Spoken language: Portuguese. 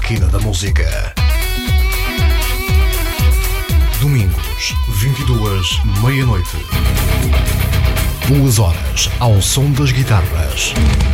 máquina da música. Domingos, 22, meia-noite. 2 horas ao som das guitarras.